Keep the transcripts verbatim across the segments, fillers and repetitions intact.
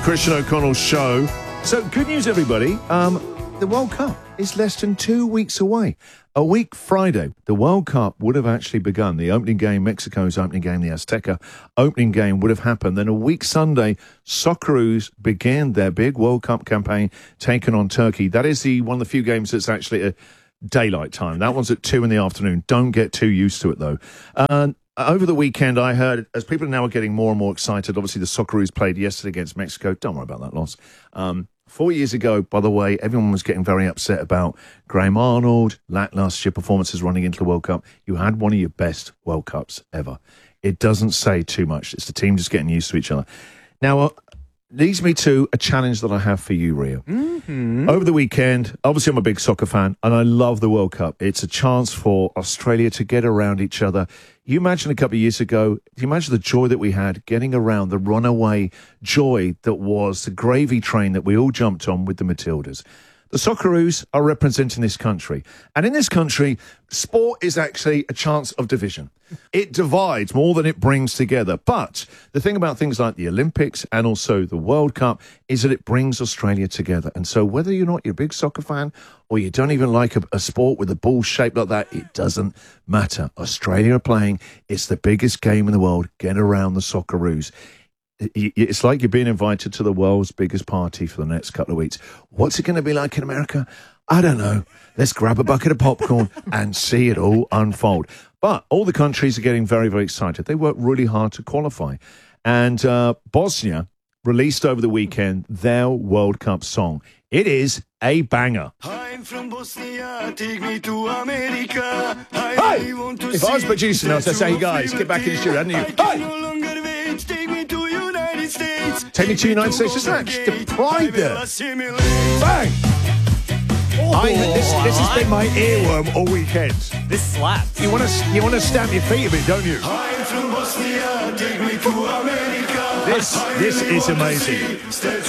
Christian O'Connell Show. So, good news, everybody. Um, the World Cup is less than two weeks away. A week Friday, the World Cup would have actually begun. The opening game, Mexico's opening game, the Azteca opening game would have happened. Then a week Sunday, Socceroos began their big World Cup campaign, taken on Turkey. That is the one of the few games that's actually a daylight time. That one's at two in the afternoon. Don't get too used to it, though. Uh, over the weekend, I heard, as people now are getting more and more excited, obviously the Socceroos played yesterday against Mexico. Don't worry about that loss. Um, Four years ago, by the way, everyone was getting very upset about Graham Arnold, lacklustre performances running into the World Cup. You had one of your best World Cups ever. It doesn't say too much. It's the team just getting used to each other. Now, uh, leads me to a challenge that I have for you, Rio. Mm-hmm. Over the weekend, obviously I'm a big soccer fan, and I love the World Cup. It's a chance for Australia to get around each other. You imagine a couple of years ago, do you imagine the joy that we had getting around, the runaway joy that was the gravy train that we all jumped on with the Matildas? The Socceroos are representing this country. And in this country, sport is actually a chance of division. It divides more than it brings together. But the thing about things like the Olympics and also the World Cup is that it brings Australia together. And so whether you're not you're a big soccer fan or you don't even like a, a sport with a ball shaped like that, it doesn't matter. Australia are playing. It's the biggest game in the world. Get around the Socceroos. It's like you're being invited to the world's biggest party for the next couple of weeks. What's it going to be like in America? I don't know. Let's grab a bucket of popcorn and see it all unfold. But all the countries are getting very, very excited. They work really hard to qualify. And uh, Bosnia released over the weekend their World Cup song. It is a banger. I'm from Bosnia, take me to America. Hey! If I was producing this, I'd say, hey guys, get back in the studio, hadn't you? Hey! Take me to United States. Take me to United States. Isn't that just the pride there? Bang! Oh, I, this, this has been my earworm all weekend. This slaps. You want to you want to stamp your feet a bit, don't you? I'm from Bosnia, take me to America. This this is amazing.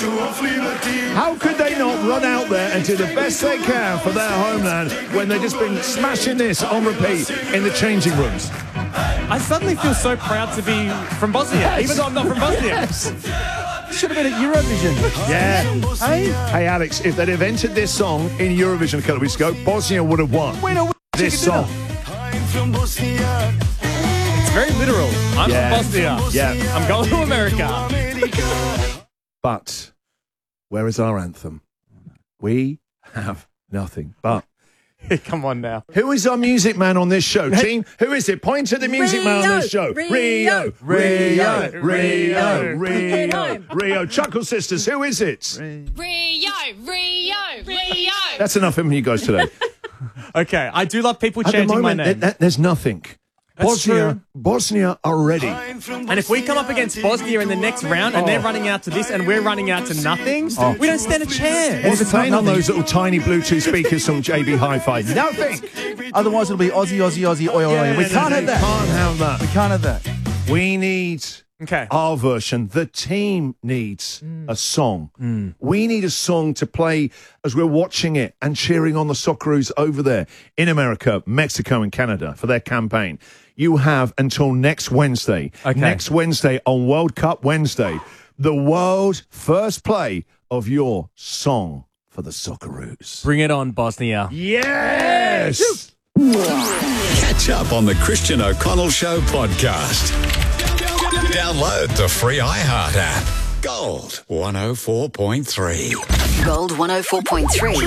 How could they not run out there and do the best they can for their homeland when they've just been smashing this on repeat in the changing rooms? I suddenly feel so proud to be from Bosnia, yes. Even though I'm not from Bosnia. Yes. Should have been at Eurovision. Yeah. Hey? Hey, Alex, if they'd have entered this song in Eurovision a couple of weeks ago, Bosnia would have won. Win or win this song. I'm from Bosnia. It's very literal. I'm yeah. from Bosnia. Yeah. I'm going to America. But where is our anthem? We have nothing. But come on now. Who is our music man on this show, team? Who is it? Point to the music Rio, man on this show. Rio, Rio, Rio, Rio, Rio, Rio, Rio. Chuckle Sisters, who is it? Rio, Rio, Rio. That's enough from you guys today. Okay, I do love people At chanting the moment, my name. th- th- there's nothing. That's Bosnia, true. Bosnia are ready. And if we come up against Bosnia in the next round and they're running out to this and we're running out to nothing, Oh. we don't stand a chance. What's playing on those little tiny Bluetooth speakers from J B Hi-Fi? Nothing. Otherwise, it'll be Aussie, Aussie, Aussie, oi, oi, oi. We can't have that. Can't have that. We can't have that. We need Okay. our version. The team needs Mm. a song. We need a song to play as we're watching it and cheering on the Socceroos over there in America, Mexico, and Canada for their campaign. You have until next Wednesday. Okay. Next Wednesday on World Cup Wednesday, the world first play of your song for the Socceroos. Bring it on, Bosnia. Yes! Catch up on the Christian O'Connell Show podcast. Download the free iHeart app. Gold one oh four point three. Gold one oh four point three.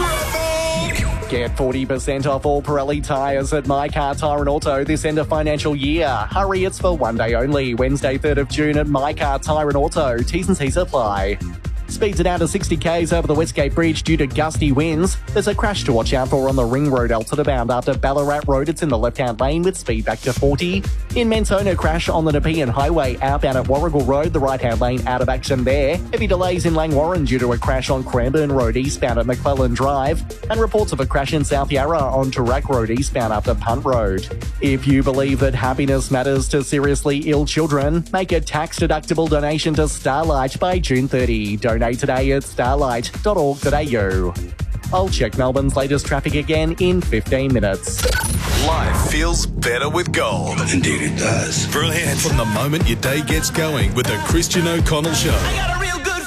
Get forty percent off all Pirelli tyres at My Car Tyre and Auto this end of financial year. Hurry, it's for one day only. Wednesday, third of June at My Car Tyre and Auto. T's and C's apply. Speeds are down to sixty k's over the Westgate Bridge due to gusty winds. There's a crash to watch out for on the Ring Road Altona bound after Ballarat Road. It's in the left-hand lane with speed back to forty. In Mentona, crash on the Nepean Highway outbound at Warrigal Road. The right-hand lane out of action there. Heavy delays in Langwarrin due to a crash on Cranbourne Road eastbound at McClellan Drive. And reports of a crash in South Yarra on Toorak Road eastbound after Punt Road. If you believe that happiness matters to seriously ill children, make a tax-deductible donation to Starlight by June thirtieth. Donate today at starlight dot org dot a u. I'll check Melbourne's latest traffic again in fifteen minutes. Life feels better with gold. Indeed it does. Brilliant. From the moment your day gets going with the Christian O'Connell Show. I got a real good feeling.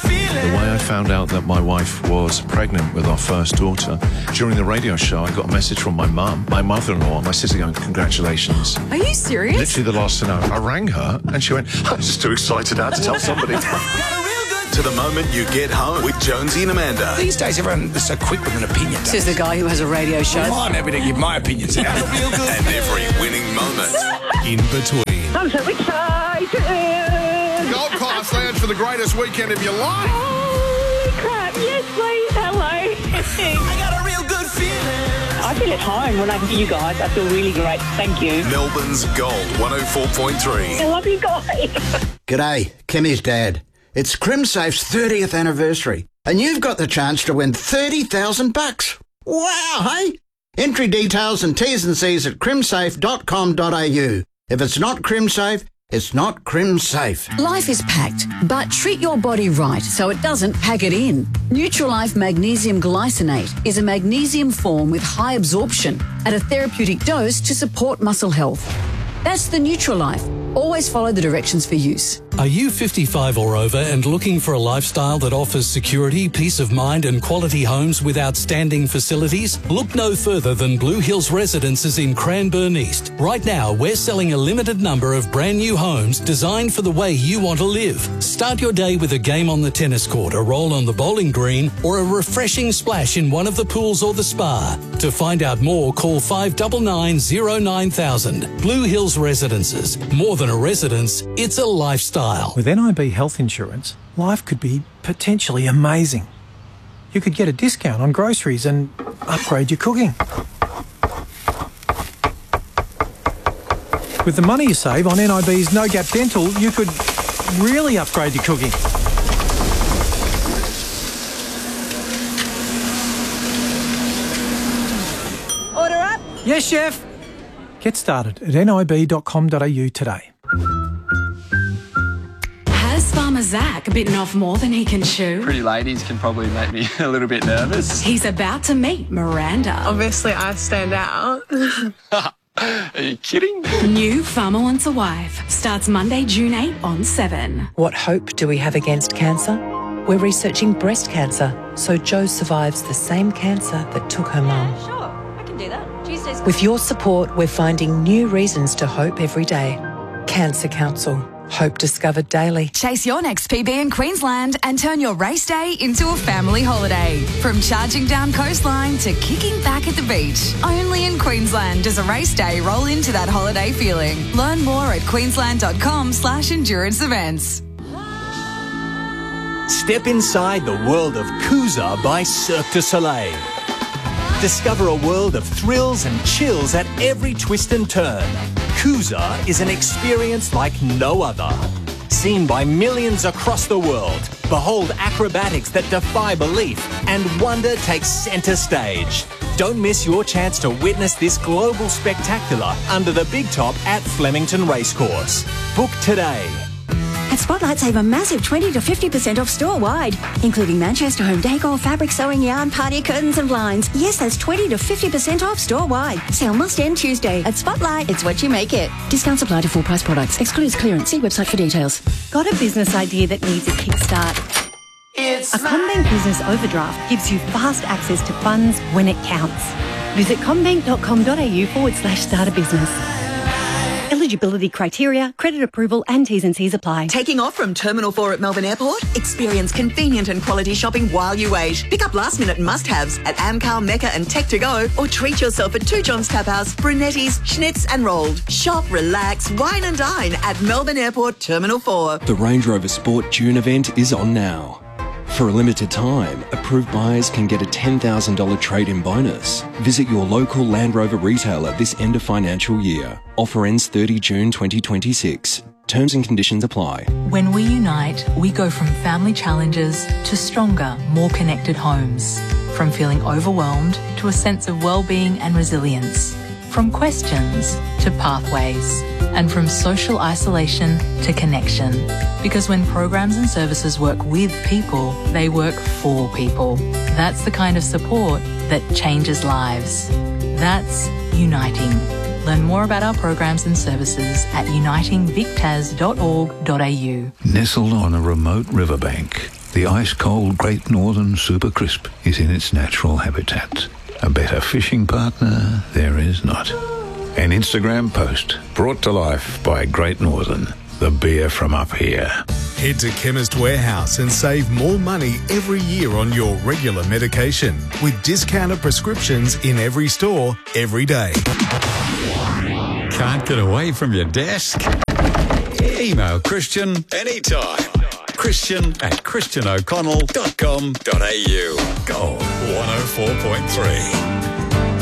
The way I found out that my wife was pregnant with our first daughter, during the radio show, I got a message from my mum, my mother-in-law, and my sister going, congratulations. Are you serious? Literally the last thing I I rang her, and she went, I'm just too excited I had to tell somebody. To the moment you get home with Jonesy and Amanda. These days, everyone is so quick with an opinion. Says the guy who has a radio show. Well, I'm happy to give my opinions out. And every winning moment in between. I'm so excited. Gold Class Lounge for the greatest weekend of your life. Holy crap, yes please, hello. I got a real good feeling. I feel at home when I hear you guys. I feel really great. Thank you. Melbourne's Gold one oh four point three. I love you guys. G'day, Kimmy's dad. It's CrimSafe's thirtieth anniversary, and you've got the chance to win thirty thousand bucks. Wow, hey? Entry details and T's and C's at crimsafe dot com dot a u. If it's not CrimSafe, it's not CrimSafe. Life is packed, but treat your body right so it doesn't pack it in. Nutrilife Magnesium Glycinate is a magnesium form with high absorption at a therapeutic dose to support muscle health. That's the Nutrilife. Always follow the directions for use. Are you fifty-five or over and looking for a lifestyle that offers security, peace of mind and quality homes with outstanding facilities? Look no further than Blue Hills Residences in Cranbourne East. Right now, we're selling a limited number of brand new homes designed for the way you want to live. Start your day with a game on the tennis court, a roll on the bowling green, or a refreshing splash in one of the pools or the spa. To find out more, call five nine nine, zero nine thousand. Blue Hills Residences. More than a residence, it's a lifestyle. With N I B health insurance, life could be potentially amazing. You could get a discount on groceries and upgrade your cooking. With the money you save on N I B's No Gap Dental, you could really upgrade your cooking. Order up. Yes, chef. Get started at N I B dot com dot a u today. Has Farmer Zach bitten off more than he can chew? Pretty ladies can probably make me a little bit nervous. He's about to meet Miranda. Obviously, I stand out. Are you kidding? New Farmer Wants a Wife starts Monday, June eighth on Seven. What hope do we have against cancer? We're researching breast cancer, so Jo survives the same cancer that took her mum. Yeah, sure. I can do that. Tuesdays. With your support, we're finding new reasons to hope every day. Cancer Council. Hope discovered daily. Chase your next P B in Queensland and turn your race day into a family holiday. From charging down coastline to kicking back at the beach. Only in Queensland does a race day roll into that holiday feeling. Learn more at queensland.com slash endurance events. Step inside the world of Coosa by Cirque du Soleil. Discover a world of thrills and chills at every twist and turn. Coosa is an experience like no other. Seen by millions across the world, behold acrobatics that defy belief, and wonder takes centre stage. Don't miss your chance to witness this global spectacular under the big top at Flemington Racecourse. Book today. At Spotlight, save a massive twenty to fifty percent off store-wide, including Manchester home decor, fabric, sewing yarn, party curtains and blinds. Yes, that's twenty to fifty percent off store-wide. Sale must end Tuesday. At Spotlight, it's what you make it. Discounts apply to full-price products. Excludes clearance. See website for details. Got a business idea that needs a kickstart? It's a CommBank Business Overdraft gives you fast access to funds when it counts. Visit commbank.com.au forward slash start a business. Eligibility criteria, credit approval and T's and C's apply. Taking off from Terminal four at Melbourne Airport? Experience convenient and quality shopping while you wait. Pick up last minute must-haves at Amcal, Mecca and Tech to Go, or treat yourself at Two Johns Tap House, Brunetti's, Schnitz and Rolled. Shop, relax, wine and dine at Melbourne Airport Terminal four. The Range Rover Sport June event is on now. For a limited time, approved buyers can get a ten thousand dollars trade-in bonus. Visit your local Land Rover retailer this end of financial year. Offer ends thirtieth of June twenty twenty-six. Terms and conditions apply. When we unite, we go from family challenges to stronger, more connected homes. From feeling overwhelmed to a sense of well-being and resilience. From questions to pathways. And from social isolation to connection. Because when programs and services work with people, they work for people. That's the kind of support that changes lives. That's uniting. Learn more about our programs and services at uniting vic tas dot org dot a u. Nestled on a remote riverbank, The ice-cold Great Northern Super Crisp is in its natural habitat. A better fishing partner there is not. An Instagram post brought to life by Great Northern, the beer from up here. Head to Chemist Warehouse and save more money every year on your regular medication with discounted prescriptions in every store, every day. Can't get away from your desk? Email Christian anytime. Christian at christian o'connell dot com dot a u. Gold one oh four point three.